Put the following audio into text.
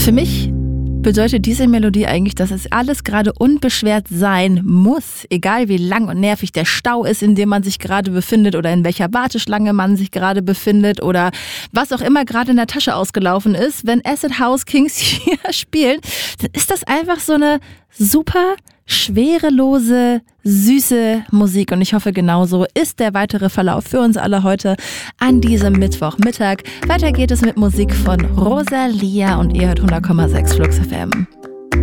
Für mich bedeutet diese Melodie eigentlich, dass es alles gerade unbeschwert sein muss. Egal wie lang und nervig der Stau ist, in dem man sich gerade befindet oder in welcher Warteschlange man sich gerade befindet oder was auch immer gerade in der Tasche ausgelaufen ist. Wenn Acid House Kings hier spielen, dann ist das einfach so eine super schwerelose, süße Musik. Und ich hoffe, genauso ist der weitere Verlauf für uns alle heute an diesem Mittwochmittag. Weiter geht es mit Musik von Rosalia und ihr hört 100,6 Flux FM.